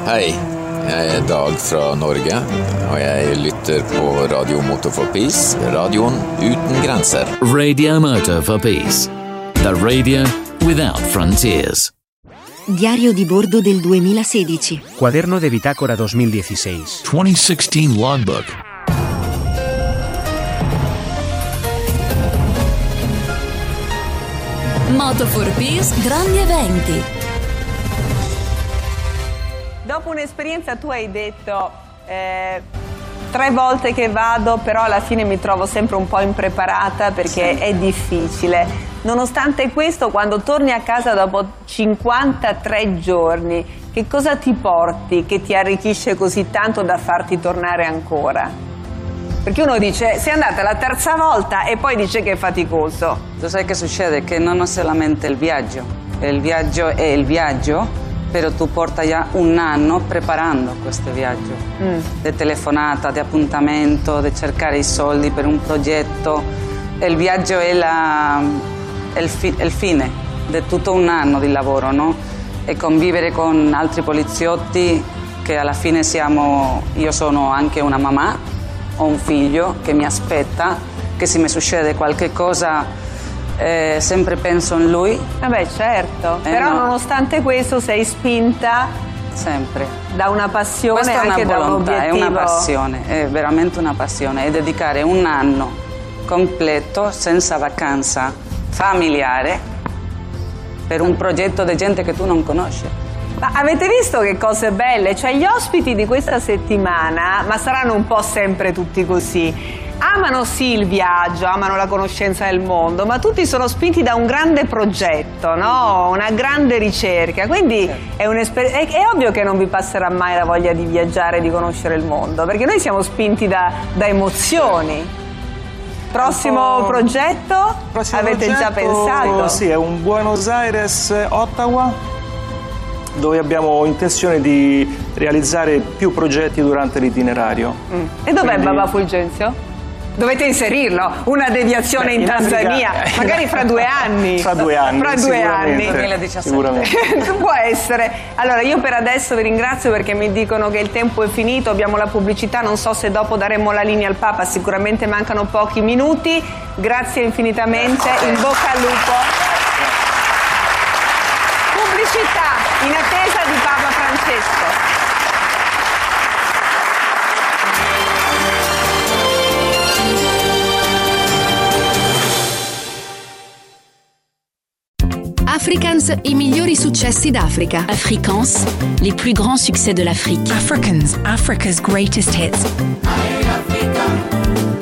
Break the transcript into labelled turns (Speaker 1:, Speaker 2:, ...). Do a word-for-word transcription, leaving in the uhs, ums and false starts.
Speaker 1: Hei, jeg er Dag fra Norge, og jeg lytter på Radio Motor for Peace, radioen uten grenser.
Speaker 2: Radio Motor for Peace, the radio without frontiers.
Speaker 3: Diario di bordo del duemilasedici.
Speaker 4: Cuaderno de bitácora dos mil dieciséis.
Speaker 2: twenty sixteen logbook.
Speaker 5: Moto for Peace, grandi eventi.
Speaker 6: Dopo un'esperienza tu hai detto eh, tre volte che vado, però alla fine mi trovo sempre un po' impreparata perché è difficile. Nonostante questo, quando torni a casa dopo cinquantatré giorni, che cosa ti porti che ti arricchisce così tanto da farti tornare ancora? Perché uno dice, sei andata la terza volta e poi dice che è faticoso.
Speaker 7: Tu sai che succede? Che non è solamente il viaggio, il viaggio è il viaggio, però tu porta già un anno preparando questo viaggio, mm. di telefonata, di appuntamento, di cercare i soldi per un progetto. Il viaggio è, la, è il, fi, il fine di tutto un anno di lavoro, no? E convivere con altri poliziotti che alla fine siamo, io sono anche una mamma, ho un figlio che mi aspetta, che se mi succede qualche cosa eh, sempre penso in lui.
Speaker 6: Vabbè, certo, eh però no. Nonostante questo sei spinta
Speaker 7: sempre
Speaker 6: da una passione.
Speaker 7: Questa è
Speaker 6: anche
Speaker 7: una
Speaker 6: da un
Speaker 7: volontà,
Speaker 6: obiettivo.
Speaker 7: è una passione, è veramente una passione, e dedicare un anno completo senza vacanza familiare per un progetto di gente che tu non conosci.
Speaker 6: Ma avete visto che cose belle? Cioè gli ospiti di questa settimana, ma saranno un po' sempre tutti così, amano sì il viaggio, amano la conoscenza del mondo, ma tutti sono spinti da un grande progetto, no? Una grande ricerca, quindi è, è, è ovvio che non vi passerà mai la voglia di viaggiare, di conoscere il mondo, perché noi siamo spinti da, da emozioni. Prossimo progetto?
Speaker 8: Prossimo
Speaker 6: avete
Speaker 8: progetto,
Speaker 6: già pensato?
Speaker 8: Sì, è un Buenos Aires-Ottawa, dove abbiamo intenzione di realizzare più progetti durante l'itinerario.
Speaker 6: Mm. E dov'è Quindi... Baba Fulgenzio? Dovete inserirlo, una deviazione Beh, in, in Tanzania, Africa... magari fra due anni.
Speaker 8: Fra due anni,
Speaker 6: fra due anni.
Speaker 7: duemiladiciassette.
Speaker 6: Può essere. Allora io per adesso vi ringrazio perché mi dicono che il tempo è finito, abbiamo la pubblicità, non so se dopo daremo la linea al Papa, sicuramente mancano pochi minuti. Grazie infinitamente, in bocca al lupo. Pubblicità in attesa di Papa Francesco.
Speaker 3: Afrikaans, i migliori successi d'Africa.
Speaker 5: Afrikaans, les plus grands succès de l'Afrique.
Speaker 9: Africans, Africa's greatest hits.
Speaker 10: Hey Africa.